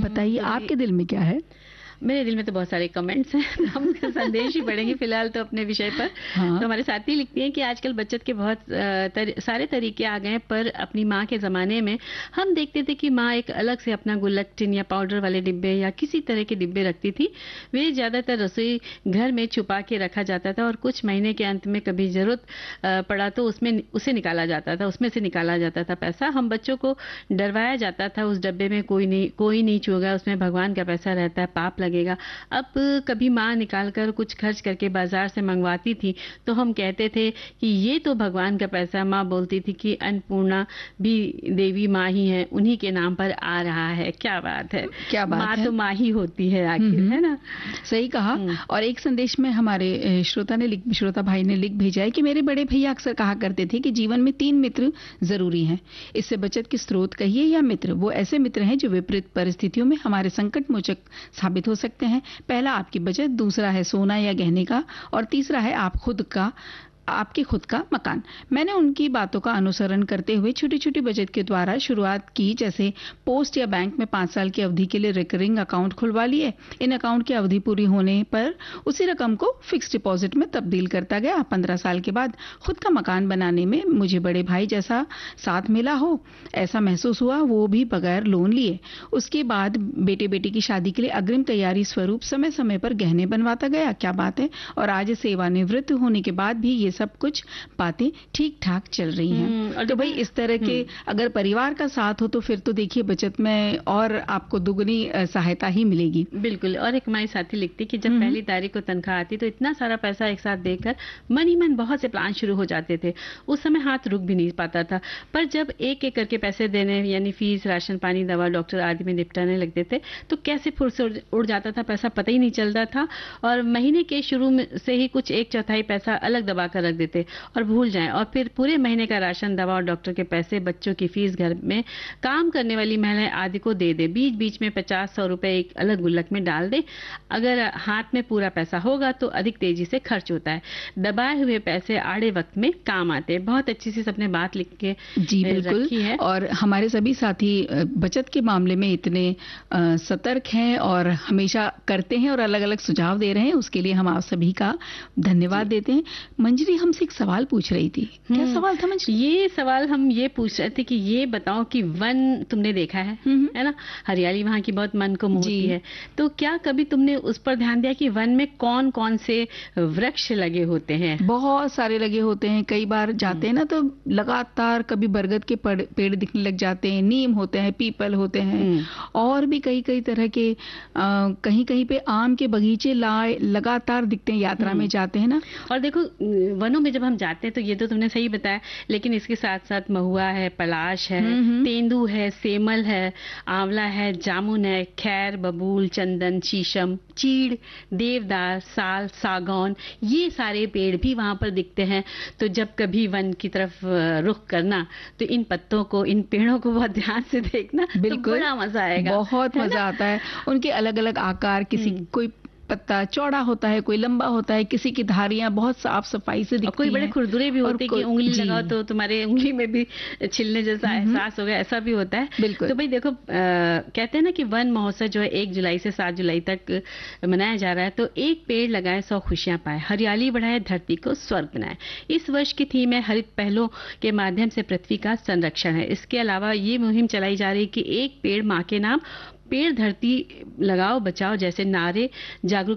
बताइए आपके दिल में क्या है? मेरे दिल में तो बहुत सारे कमेंट्स हैं। हम संदेश ही पढ़ेंगे फिलहाल तो अपने विषय पर। हाँ। तो हमारे साथी लिखती हैं कि आजकल बचत के बहुत सारे तरीके आ गए हैं, पर अपनी माँ के ज़माने में हम देखते थे कि माँ एक अलग से अपना गुल्लक टिन या पाउडर वाले डिब्बे या किसी तरह के डिब्बे रखती थी। वे ज़्यादातर रसोई घर में छुपा के रखा जाता था और कुछ महीने के अंत में कभी ज़रूरत पड़ा तो उसे निकाला जाता था, उसमें से निकाला जाता था पैसा। हम बच्चों को डरवाया जाता था उस डब्बे में कोई नहीं छुएगा, उसमें भगवान का पैसा रहता है, पाप लगेगा। अब कभी माँ निकालकर कुछ खर्च करके बाजार से मंगवाती थी तो हम कहते थे कि ये तो भगवान का पैसा। माँ बोलती थी कि अन्नपूर्णा भी देवी माँ ही है, उन्हीं के नाम पर आ रहा है। क्या बात है, क्या बात माँ है? तो माँ ही होती है आखिर, है ना? सही कहा। और एक संदेश में हमारे श्रोता भाई ने लिख भेजा है कि मेरे बड़े भैया अक्सर कहा करते थे कि जीवन में 3 मित्र जरूरी हैं। इससे बचत के स्रोत कहिए या मित्र, वो ऐसे मित्र हैं जो विपरीत परिस्थितियों में हमारे संकट मोचक साबित हो सकते हैं। पहला आपकी बचत, दूसरा है सोना या गहने का, और तीसरा है आपके खुद का मकान। मैंने उनकी बातों का अनुसरण करते हुए छोटी छोटी बचत के द्वारा शुरुआत की, जैसे पोस्ट या बैंक में 5 साल की अवधि के लिए रिकरिंग अकाउंट खुलवा लिए। इन अकाउंट की अवधि पूरी होने पर उसी रकम को फिक्स डिपॉजिट में तब्दील करता गया। 15 साल के बाद खुद का मकान बनाने में मुझे बड़े भाई जैसा साथ मिला हो ऐसा महसूस हुआ, वो भी बगैर लोन लिए। उसके बाद बेटे बेटी की शादी के लिए अग्रिम तैयारी स्वरूप समय समय पर गहने बनवाता गया। क्या बात है। और आज सेवानिवृत्त होने के बाद भी ये सब कुछ बातें ठीक ठाक चल रही हैं। तो भाई इस तरह के अगर परिवार का साथ हो तो फिर तो देखिए बचत में और आपको दुगनी सहायता ही मिलेगी। बिल्कुल। और एक हमारी साथी लिखती कि जब पहली तारीख को तनख्वाह आती तो इतना सारा पैसा एक साथ देकर मन ही मन बहुत से प्लान शुरू हो जाते थे। उस समय हाथ रुक भी नहीं पाता था, पर जब एक एक करके पैसे देने यानी फीस, राशन पानी, दवा, डॉक्टर आदि में निपटाने लगते थे तो कैसे फुर्सत उड़ जाता था, पैसा पता ही नहीं चलता था। और महीने के शुरू में से ही कुछ 1/4 पैसा अलग दबा कर रख देते और भूल जाएं, और फिर पूरे महीने का राशन, दवा और डॉक्टर के पैसे, बच्चों की फीस, घर में काम करने वाली महिलाएं आदि को दे दे। बीच बीच में 50-100 रुपए एक अलग गुल्लक में डाल दे। अगर हाथ में पूरा पैसा होगा तो अधिक तेजी से खर्च होता है। दबाए हुए पैसे आड़े वक्त में काम आते हैं। बहुत अच्छी सी सबने बात लिख के जी बिल्कुल रखी है। और हमारे सभी साथी बचत के मामले में इतने सतर्क हैं और हमेशा करते हैं और अलग अलग सुझाव दे रहे हैं, उसके लिए हम आप सभी का धन्यवाद देते हैं। मंजरी हमसे एक सवाल पूछ रही थी। क्या सवाल था मंजरी? ये सवाल हम ये पूछ रहे थे कि ये बताओ कि वन तुमने देखा है ना, हरियाली वहाँ की बहुत मन को मोहती है, तो क्या कभी तुमने उस पर ध्यान दिया कि वन में कौन कौन से वृक्ष लगे होते हैं? बहुत सारे लगे होते हैं। कई बार जाते हैं ना तो लगातार कभी बरगद के पेड़ दिखने लग जाते हैं, नीम होते हैं, पीपल होते हैं, और भी कई तरह के कहीं कहीं पे आम के बगीचे लगातार दिखते हैं यात्रा में जाते हैं ना। और देखो वनों में जब हम जाते हैं तो ये तो तुमने सही बताया, लेकिन इसके साथ साथ महुआ है, पलाश है, तेंदू है, सेमल है, आंवला है, जामुन है, खैर, बबूल, चंदन, शीशम, चीड़, देवदार, साल, सागौन, ये सारे पेड़ भी वहां पर दिखते हैं। तो जब कभी वन की तरफ रुख करना तो इन पत्तों को, इन पेड़ों को बहुत ध्यान से देखना, बिल्कुल तो बड़ा मजा आएगा। बहुत मजा आता है। उनके अलग अलग आकार, किसी कोई पत्ता चौड़ा होता है, कोई लंबा होता है, किसी की धारियां बहुत साफ सफाई से दिखती हैं, कोई बड़े खुरदुरे भी होते हैं कि उंगली लगाओ तो तुम्हारे उंगली में भी छिलने जैसा एहसास होगा, ऐसा भी होता है। बिल्कुल। तो भाई देखो कहते हैं ना कि वन महोत्सव जो है 1 जुलाई से 7 जुलाई तक मनाया जा रहा है। तो एक पेड़ लगाए 100 खुशियां पाए, हरियाली बढ़ाए, धरती को स्वर्ग बनाए। इस वर्ष की थीम है हरित पहलों के माध्यम से पृथ्वी का संरक्षण है। इसके अलावा ये मुहिम चलाई जा रही है कि एक पेड़ माँ के नाम, पेड़ धरती लगाओ बचाओ जैसे नारे जागरूक